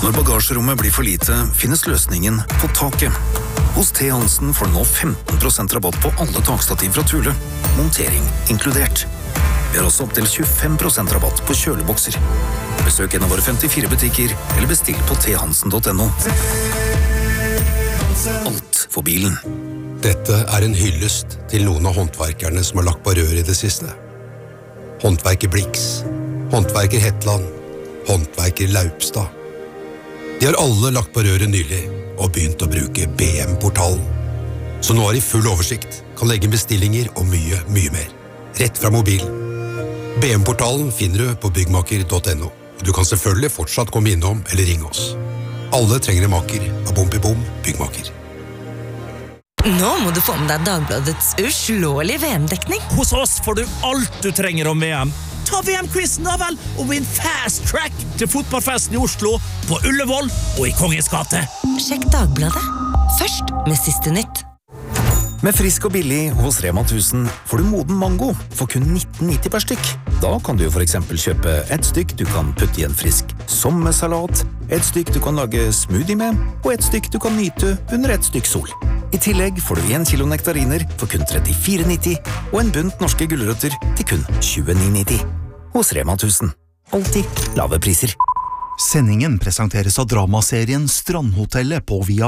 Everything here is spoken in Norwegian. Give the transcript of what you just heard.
Når bagasjerommet blir for lite, finnes løsningen på taket. Hos T. Hansen får du nå 15% rabatt på alle takstativ fra Thule. Montering inkludert. Vi har også opp til 25% rabatt på kjølebokser. Besøk en av våre 54 butikker, eller bestill på thansen.no. Alt for bilen. Dette en hyllest til noen av håndverkerne som har lagt på rør i det siste. Håndverker Blix, håndverker Hetland, håndverker Laupstad. De har alle lagt på røret nylig og begynt å bruke BM-portalen. Så nå har de full oversikt, kan legge bestillinger og mye, mye mer. Rett fra mobilen. BM-portalen finner du på byggmaker.no. Du kan selvfølgelig fortsatt komme innom eller ringe oss. Alle trenger en maker av Bom Byggmaker. Nå må du få med deg Dagbladets uslåelige VM-dekning. Hos oss får du alt du trenger om VM. Ta VM-quizen da vel, og vinn fast track til fotballfesten i Oslo, på Ullevål og i Kongens gate. Sjekk Dagbladet. Først med siste nytt. Med frisk og billig hos Rema 1000 får du moden mango for kun 19,90 per stykk. Da kan du for eksempel kjøpe et stykk du kan putte i en frisk sommersalat, et stykk du kan lage smoothie med, og et stykk du kan nyte under et stykk sol. I tillegg får du 1 kilo nektariner for kun 34,90 og en bunt norske gulrøtter til kun 29,90. Hos Rema 1000. Alltid lave priser. Sendingen presenteres av dramaserien Strandhotellet på Via